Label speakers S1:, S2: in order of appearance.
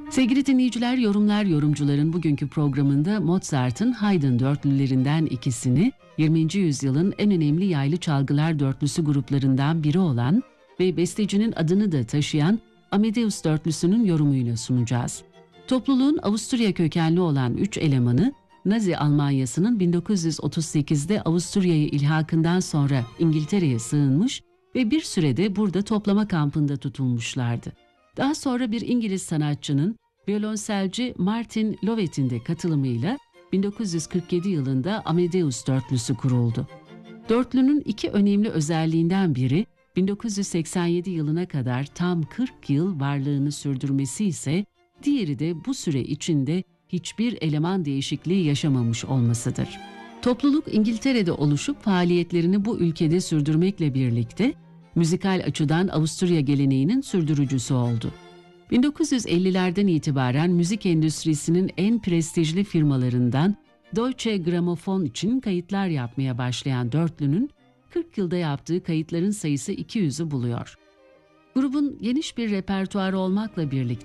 S1: Sevgili dinleyiciler, yorumcuların bugünkü programında Mozart'ın Haydn dörtlülerinden ikisini 20. yüzyılın en önemli yaylı çalgılar dörtlüsü gruplarından biri olan ve bestecinin adını da taşıyan Amadeus dörtlüsünün yorumuyla sunacağız. Topluluğun Avusturya kökenli olan 3 elemanı, Nazi Almanyası'nın 1938'de Avusturya'ya ilhakından sonra İngiltere'ye sığınmış ve bir sürede burada toplama kampında tutulmuşlardı. Daha sonra bir İngiliz sanatçının violonselci Martin Lovet'in de katılımıyla 1947 yılında Amadeus dörtlüsü kuruldu. Dörtlünün iki önemli özelliğinden biri 1987 yılına kadar tam 40 yıl varlığını sürdürmesi ise diğeri de bu süre içinde hiçbir eleman değişikliği yaşamamış olmasıdır. Topluluk İngiltere'de oluşup faaliyetlerini bu ülkede sürdürmekle birlikte müzikal açıdan Avusturya geleneğinin sürdürücüsü oldu. 1950'lerden itibaren müzik endüstrisinin en prestijli firmalarından Deutsche Grammophon için kayıtlar yapmaya başlayan dörtlünün 40 yılda yaptığı kayıtların sayısı 200'ü buluyor. Grubun geniş bir repertuarı olmakla birlikte